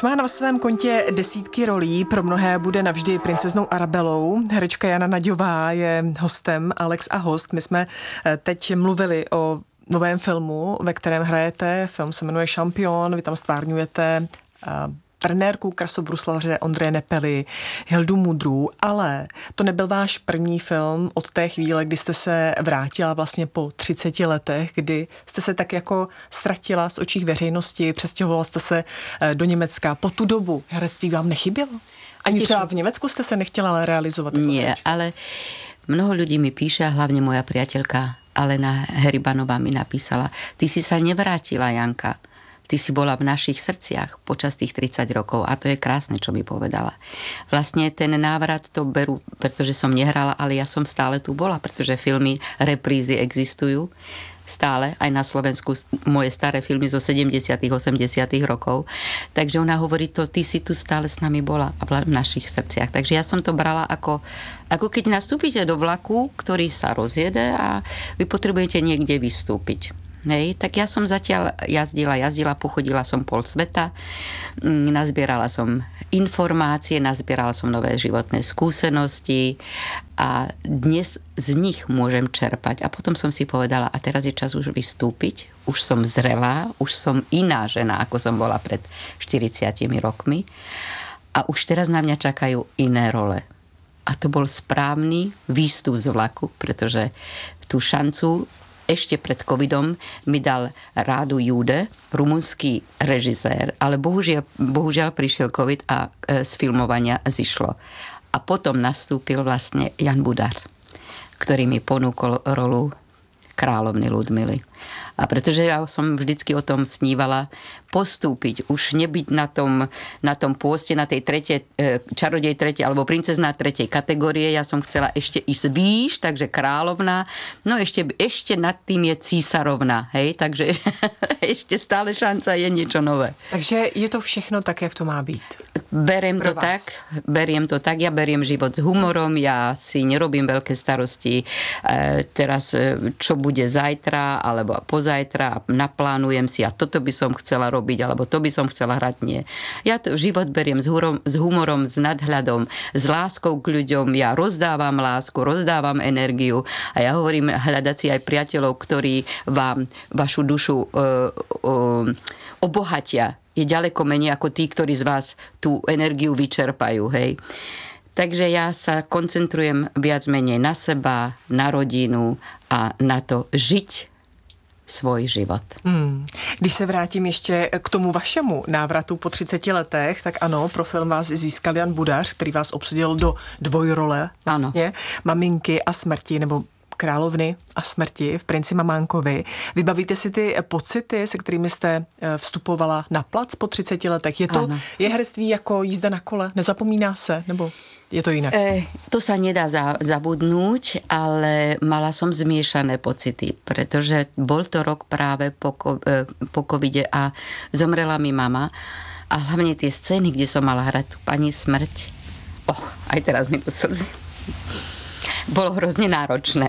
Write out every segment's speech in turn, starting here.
má na svém kontě desítky rolí, pro mnohé bude navždy princeznou Arabelou. Herečka Jana Naďová je hostem Alex a host. My jsme teď mluvili o novém filmu, ve kterém hrajete. Film se jmenuje Šampion, vy tam stvárňujete trenérku krasobruslaře Ondřeje Nepely, Hildu Mudrů, ale to nebyl váš první film od té chvíle, kdy jste se vrátila vlastně po 30 letech, kdy jste se tak jako ztratila z očí veřejnosti, přestěhovala jste se do Německa. Po tu dobu herectví vám nechybělo? Ani třeba v Německu jste se nechtěla realizovat? Nie, ale mnoho ľudí mi píše, a hlavne moja priateľka Alena Heribanová mi napísala: ty si sa nevrátila, Janka. Ty si bola v našich srdciach počas tých 30 rokov a to je krásne, čo mi povedala. Vlastne ten návrat to berú, pretože som nehrala, ale ja som stále tu bola, pretože filmy, reprízy existujú stále, aj na Slovensku moje staré filmy zo 70 80 rokov. Takže ona hovorí to, ty si tu stále s nami bola a v našich srdciach. Takže ja som to brala ako keď nastúpite do vlaku, ktorý sa rozjede a vy potrebujete niekde vystúpiť. Hej, tak ja som zatiaľ jazdila, pochodila som pol sveta, nazbierala som informácie, nazbierala som nové životné skúsenosti a dnes z nich môžem čerpať. A potom som si povedala, a teraz je čas už vystúpiť, už som zrelá, už som iná žena, ako som bola pred 40 rokmi a už teraz na mňa čakajú iné role. A to bol správny výstup z vlaku, pretože tú šancu ešte pred covidom mi dal Rádu Jude, rumunský režisér, ale bohužiaľ prišiel covid a z filmovania zišlo. A potom nastúpil vlastne Jan Budař, ktorý mi ponúkol rolu kráľovny Ludmily. A pretože ja som vždycky o tom snívala postúpiť, už nebyť na tom pôste, na tej čarodej tretej alebo princezná tretej kategórie, ja som chcela ešte ísť výš, takže kráľovná, no ešte nad tým je císarovna, hej, takže ešte stále šanca je niečo nové. Takže je to všechno tak, jak to má být? Beriem to tak, ja beriem život s humorom, ja si nerobím veľké starosti teraz, čo bude zajtra, alebo pozajtra, naplánujem si a toto by som chcela robiť, alebo to by som chcela hrať, nie. Ja život beriem s humorom, s nadhľadom, s láskou k ľuďom, ja rozdávam lásku, rozdávam energiu a ja hovorím hľadať si aj priateľov, ktorí vám vašu dušu obohatia. Je ďaleko menej ako tí, ktorí z vás tú energiu vyčerpajú, hej. Takže ja sa koncentrujem viac menej na seba, na rodinu a na to žiť svoj život. Když se vrátím ještě k tomu vašemu návratu po 30 letech, tak ano, pro film vás získal Jan Budař, který vás obsadil do dvojrole vlastně, ano. Maminky a smrti, nebo královny a smrti v Princi Mamánkovi. Vybavíte si ty pocity, se kterými jste vstupovala na plac po 30 letech? Je herectví jako jízda na kole? Nezapomíná se? Nebo je to jinak? To sa nedá zabudnúť, ale mala som zmiešané pocity, pretože bol to rok práve po covide a zomrela mi mama a hlavne tie scény, kde som mala hrať tú pani smrť, aj teraz mi tu slzy, bolo hrozne náročné.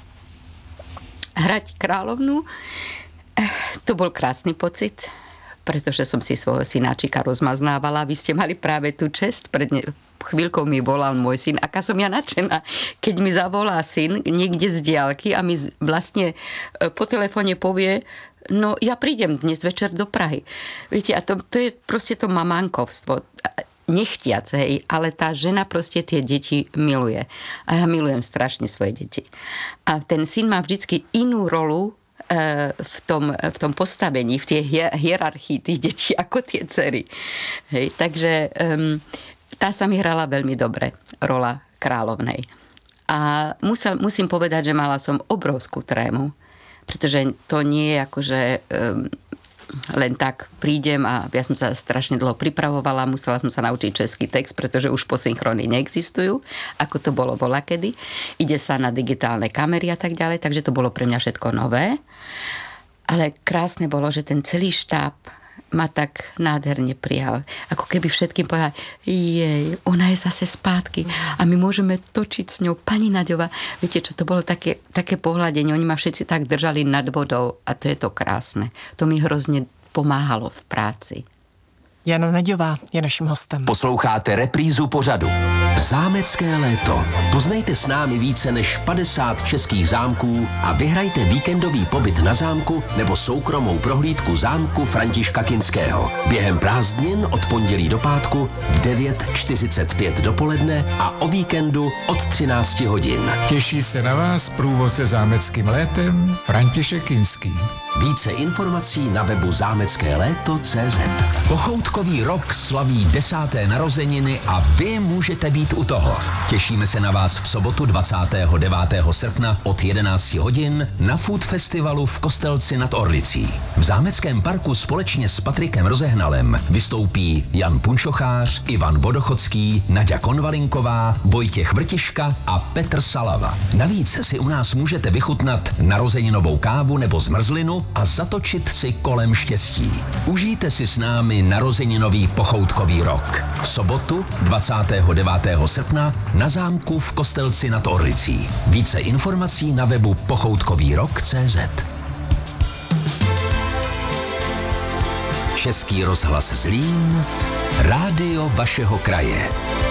Hrať kráľovnu, to bol krásny pocit, pretože som si svojho synáčika rozmaznávala. Vy ste mali práve tú česť. Pred chvíľkou mi volal môj syn. Aká som ja nadšená, keď mi zavolá syn niekde z diaľky a mi vlastne po telefóne povie, no ja prídem dnes večer do Prahy. Viete, a to je proste to mamánkovstvo. Nechtiac, hej, ale tá žena proste tie deti miluje. A ja milujem strašne svoje deti. A ten syn má vždycky inú rolu v tom postavení, v tej hierarchii tých detí, ako tie dcery. Hej, takže tá sa mi hrala veľmi dobre, rola kráľovnej. A musím povedať, že mala som obrovskú trému, pretože to nie je akože len tak prídem a ja som sa strašne dlho pripravovala, musela som sa naučiť český text, pretože už posynchróny neexistujú, ako to bolo volakedy. Ide sa na digitálne kamery a tak ďalej, takže to bolo pre mňa všetko nové. Ale krásne bolo, že ten celý štáb ma tak nádherne prijal. Ako keby všetkým povedal, jej, ona je zase spátky a my môžeme točiť s ňou. Pani Naďová, viete čo, to bolo také pohľadenie, oni ma všetci tak držali nad vodou a to je to krásne. To mi hrozne pomáhalo v práci. Jana Naďová je naším hostem. Posloucháte reprízu pořadu Zámecké léto. Poznejte s námi více než 50 českých zámků a vyhrajte víkendový pobyt na zámku nebo soukromou prohlídku zámku Františka Kinského. Během prázdnin od pondělí do pátku v 9:45 dopoledne a o víkendu od 13 hodin. Těší se na vás průvodce zámeckým létem František Kinský. Více informací na webu zámeckéléto.cz. Pochoutkový rok slaví 10. narozeniny a vy můžete být u toho. Těšíme se na vás v sobotu 29. srpna od 11 hodin na Food Festivalu v Kostelci nad Orlicí. V Zámeckém parku společně s Patrikem Rozehnalem vystoupí Jan Punčochář, Ivan Vodochodský, Naďa Konvalinková, Vojtěch Vrtiška a Petr Salava. Navíc si u nás můžete vychutnat narozeninovou kávu nebo zmrzlinu a zatočit si kolem štěstí. Užijte si s námi narozeninový pochoutkový rok. V sobotu 29. srpna na zámku v Kostelci nad Orlicí. Více informací na webu pochoutkovýrok.cz. Český rozhlas Zlín, rádio vašeho kraje.